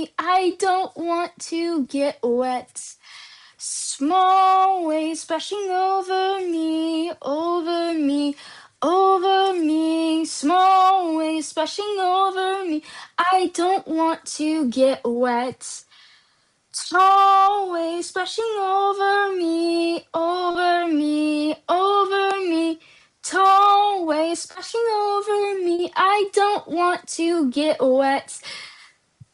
me. I don't want to get wet. Small waves splashing over me, over me, over me. Small waves splashing over me. I don't want to get wet. Tall waves splashing over me, over me, over me. Tall waves splashing over me. I don't want to get wet.